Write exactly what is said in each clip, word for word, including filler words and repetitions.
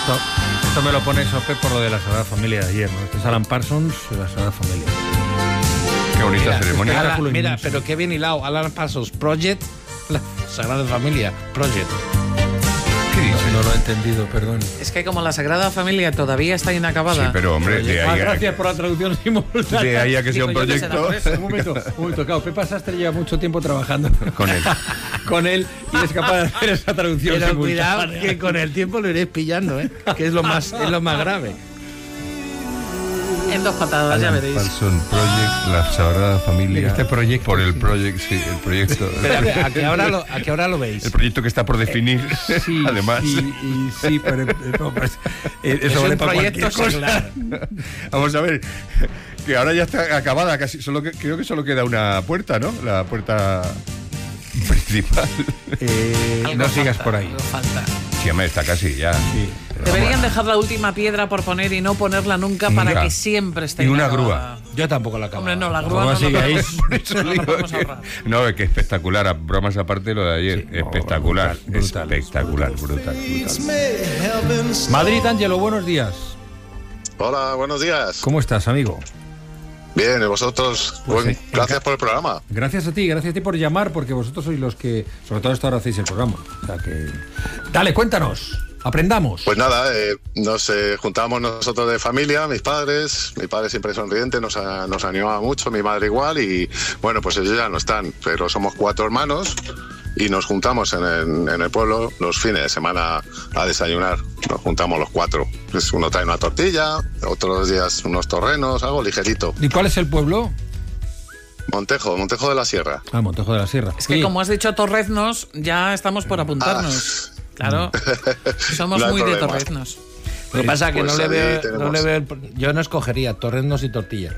Esto, esto me lo pone Sope por lo de la Sagrada Familia de ayer, ¿no? Este es Alan Parsons de la Sagrada Familia. Qué bonita Mira, ceremonia. Ala, mira, pero qué bien hilado. Alan Parsons Project, la Sagrada Familia Project. ¿Qué dices? No, no lo he entendido, perdón. Es que como la Sagrada Familia todavía está inacabada. Sí, pero hombre, de Ah, ahí, a, gracias por la traducción simultánea. de ahí a que sea un Digo, yo que sé, proyecto por eso. Un momento, un momento, claro, Pepa Sastre lleva mucho tiempo trabajando con él. con él y es capaz de hacer esa traducción Pero simultánea. cuidado que con el tiempo lo iréis pillando, ¿eh? Que es lo más, es lo más grave. En dos patadas, ya veréis. Parson Project, la Sagrada Familia. Este proyecto, Por el sí. proyecto, sí, el proyecto. Pero ¿a, a qué hora lo, a qué hora lo veis? El proyecto que está por definir, Sí, además. sí, y, sí, pero eh, no, pues, eh, Es eso vale un para proyecto cualquier cosa. seglar. Vamos a ver, que ahora ya está acabada, casi. Solo que, creo que solo queda una puerta, ¿no? La puerta principal. Eh, Algo no sigas falta, por ahí. algo falta. Sí, hombre, está casi ya. Sí. Pero Deberían vamos, dejar la última piedra por poner y no ponerla nunca, Nunca. para que siempre esté Y una inacabada. Yo tampoco la acabo. Hombre, no, la La grúa grúa no sigue la ahí. podemos- por eso no la digo podemos que- ahorrar. no, es que espectacular, a bromas aparte lo de ayer, Sí, no, espectacular, brutal, brutal. espectacular, brutal, brutal. Madrid, Ángelo, buenos días. Hola, buenos días. ¿Cómo estás, amigo? Bien, ¿y vosotros? Pues Buen- sí, gracias enca- por el programa. Gracias a ti, gracias a ti por llamar, porque vosotros sois los que, sobre todo a esta hora, hacéis el programa. O sea que... Dale, cuéntanos, aprendamos. Pues nada, eh, nos eh, juntamos nosotros de familia, mis padres, mi padre siempre sonriente, nos, a- nos animaba mucho, mi madre igual, y bueno, pues ellos ya no están, pero somos cuatro hermanos y nos juntamos en el, en el pueblo los fines de semana a desayunar. Nos juntamos los cuatro. Pues uno trae una tortilla, otros días unos torrenos, algo ligerito. ¿Y cuál es el pueblo? Montejo, Montejo de la Sierra. Ah, Montejo de la Sierra. Es que Oye, como has dicho Torreznos, ya estamos por apuntarnos. Claro, somos No hay muy de problema. Torreznos. Lo que pasa es que Pues no le ahí veo, tenemos. no le veo el- yo no escogería torrendos y tortilla.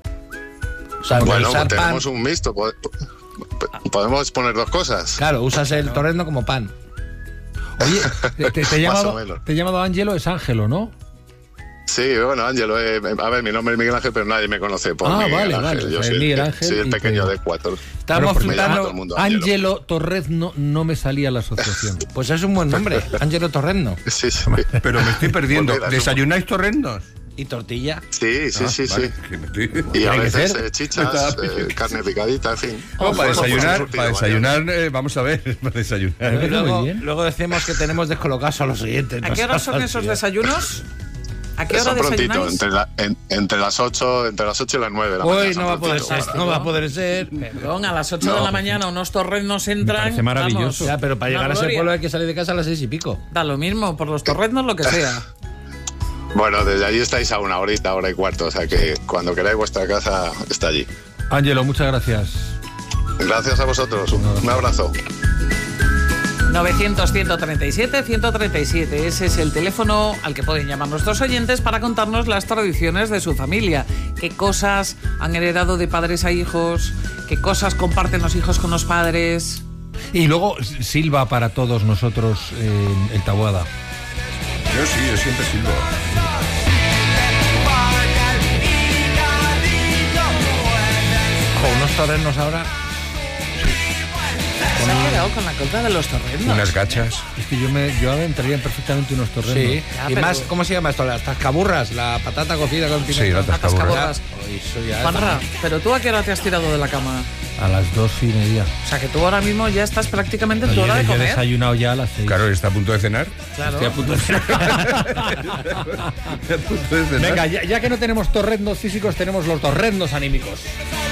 O sea, Bueno, usar pues pan, tenemos un mixto. po- po- Podemos poner dos cosas. claro, usas el torrendo como pan. Oye, te, te- te he Más o llamado, menos. te he llamado Ángelo, es Ángelo, ¿no? Sí, bueno, Ángelo, eh, a ver, mi nombre es Miguel Ángel, pero nadie me conoce por Ah, Miguel vale, Ángel. vale, Yo o sea, soy, Miguel el- Ángel soy el y pequeño te- de cuatro. Estamos porque me llama todo flipando. el mundo Ángelo. Ángelo Torrezno no me salía la asociación. Pues es un buen nombre, Ángelo Torrendo. Sí, sí. Pero me estoy perdiendo. Pues mira, ¿Desayunáis torrendos? ¿Y tortilla? Sí, sí, Ah, sí, vale, sí. que me estoy- Y a Tiene que veces ser. eh, chichas, eh, carne picadita, en fin. No, para Pues, desayunar, pues, para surtido, desayunar, eh, vamos a ver, para desayunar. Pero- Y luego, muy bien. luego decimos que tenemos descolocados a los siguientes. ¿A no qué hora seas son esos fastidio. desayunos? ¿A qué hora Son prontito, desayunáis? entre, la- en- entre las ocho, entre las ocho y las nueve de la Hoy mañana. no va a son poder prontito, ser, para- no va a poder ser. Perdón, a las ocho No, de la pues, mañana unos torreznos entran. parece maravilloso. Ya, pero para Una llegar a ese gloria. pueblo hay que salir de casa a las seis y pico. Da lo mismo, por los torreznos lo que sea. Bueno, desde allí estáis a una horita, hora y cuarto, o sea que cuando queráis vuestra casa está allí. Ángelo, muchas gracias. Gracias a vosotros, un, un abrazo. novecientos, ciento treinta y siete, ciento treinta y siete. Ese es el teléfono al que pueden llamar nuestros oyentes para contarnos las tradiciones de su familia. Qué cosas han heredado de padres a hijos, qué cosas comparten los hijos con los padres. Y luego Silva para todos nosotros en el Taboada. Yo sí, yo siempre silbo. Con unos torrenos ahora. Se ha quedado con la cosa de los torreznos. Unas gachas. Es que yo me yo entraría perfectamente unos torrenos. Sí. Ya, y pero- más, ¿cómo se llama esto? Las tascaburras, la patata cocida con pimiento. Sí, la tascaburra. Atascaborras. Hoy soy ya- Juanra, pero tú a qué hora te has tirado de la cama? A las dos y media. O sea que tú ahora mismo ya estás prácticamente en tu Yo, hora de yo he comer. desayunado ya a las seis. Claro, está a punto de cenar. Claro. Estoy a punto de cenar. Estoy a punto de cenar. Venga, ya, ya que no tenemos torrendos físicos, tenemos los torrendos anímicos.